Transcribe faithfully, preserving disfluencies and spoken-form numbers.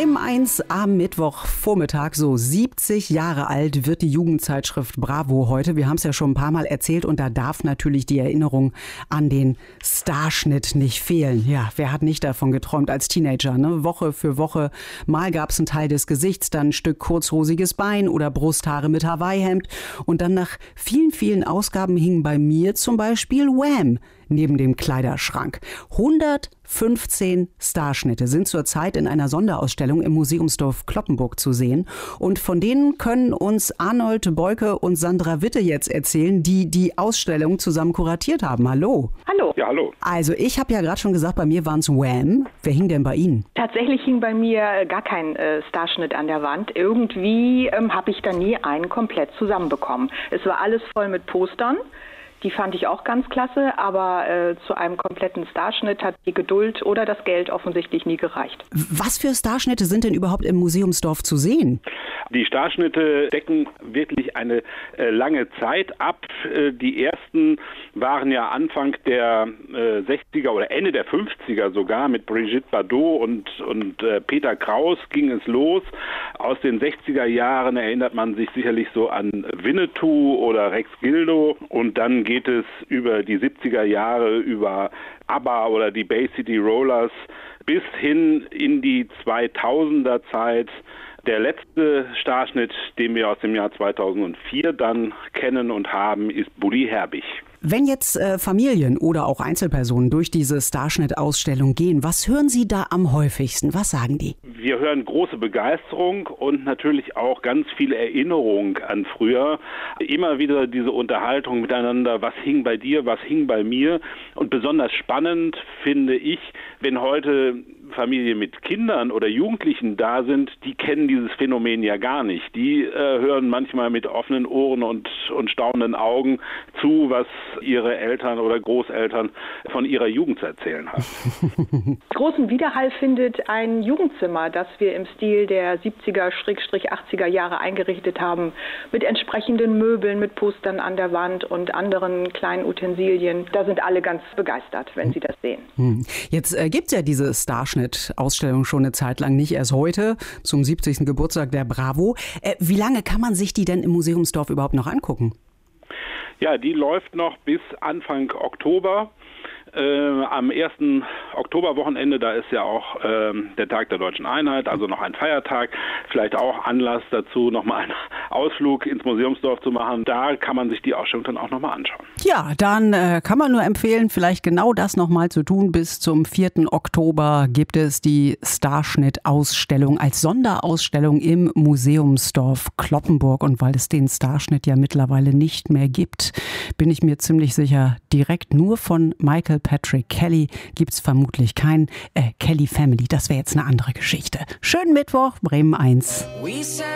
Bremen eins am Mittwochvormittag, so siebzig Jahre alt wird die Jugendzeitschrift Bravo heute. Wir haben es ja schon ein paar Mal erzählt und da darf natürlich die Erinnerung an den Starschnitt nicht fehlen. Ja, wer hat nicht davon geträumt als Teenager, ne? Woche für Woche, mal gab es einen Teil des Gesichts, dann ein Stück kurzhosiges Bein oder Brusthaare mit Hawaii-Hemd und dann nach vielen, vielen Ausgaben hing bei mir zum Beispiel Wham! Neben dem Kleiderschrank. hundertfünfzehn Starschnitte sind zurzeit in einer Sonderausstellung im Museumsdorf Cloppenburg zu sehen. Und von denen können uns Arnold Beuke und Sandra Witte jetzt erzählen, die die Ausstellung zusammen kuratiert haben. Hallo. Hallo. Ja, hallo. Also ich habe ja gerade schon gesagt, bei mir waren es Wham! Wer hing denn bei Ihnen? Tatsächlich hing bei mir gar kein äh, Starschnitt an der Wand. Irgendwie ähm, habe ich da nie einen komplett zusammenbekommen. Es war alles voll mit Postern. Die fand ich auch ganz klasse, aber äh, zu einem kompletten Starschnitt hat die Geduld oder das Geld offensichtlich nie gereicht. Was für Starschnitte sind denn überhaupt im Museumsdorf zu sehen? Die Starschnitte decken wirklich eine äh, lange Zeit ab. Äh, die ersten waren ja Anfang der äh, sechziger oder Ende der fünfziger sogar. Mit Brigitte Bardot und, und äh, Peter Kraus ging es los. Aus den sechziger Jahren erinnert man sich sicherlich so an Winnetou oder Rex Gildo. Und dann geht es über die siebziger Jahre, über ABBA oder die Bay City Rollers bis hin in die zweitausender Zeit. Der letzte Starschnitt, den wir aus dem Jahr zweitausendvier dann kennen und haben, ist Bully Herbig. Wenn jetzt äh, Familien oder auch Einzelpersonen durch diese Starschnitt-Ausstellung gehen, was hören Sie da am häufigsten? Was sagen die? Wir hören große Begeisterung und natürlich auch ganz viel Erinnerung an früher. Immer wieder diese Unterhaltung miteinander, was hing bei dir, was hing bei mir. Und besonders spannend finde ich, wenn heute Familien mit Kindern oder Jugendlichen da sind, die kennen dieses Phänomen ja gar nicht. Die äh, hören manchmal mit offenen Ohren und, und staunenden Augen zu, was ihre Eltern oder Großeltern von ihrer Jugend zu erzählen haben. Großen Widerhall findet ein Jugendzimmer, das wir im Stil der siebziger achtziger Jahre eingerichtet haben, mit entsprechenden Möbeln, mit Postern an der Wand und anderen kleinen Utensilien. Da sind alle ganz begeistert, wenn sie das sehen. Jetzt äh, gibt es ja diese Starschnitt-Ausstellung schon eine Zeit lang, nicht erst heute, zum siebzigsten Geburtstag der Bravo. Äh, wie lange kann man sich die denn im Museumsdorf überhaupt noch angucken? Ja, die läuft noch bis Anfang Oktober. Äh, am ersten Oktoberwochenende, da ist ja auch äh, der Tag der Deutschen Einheit, also noch ein Feiertag, vielleicht auch Anlass dazu, nochmal einen Ausflug ins Museumsdorf zu machen. Da kann man sich die Ausstellung dann auch nochmal anschauen. Ja, dann äh, kann man nur empfehlen, vielleicht genau das nochmal zu tun. Bis zum vierten Oktober gibt es die Starschnitt-Ausstellung als Sonderausstellung im Museumsdorf Cloppenburg. Und weil es den Starschnitt ja mittlerweile nicht mehr gibt, bin ich mir ziemlich sicher, direkt nur von Michael Patrick Kelly gibt es vermutlich kein äh, Kelly Family. Das wäre jetzt eine andere Geschichte. Schönen Mittwoch, Bremen eins.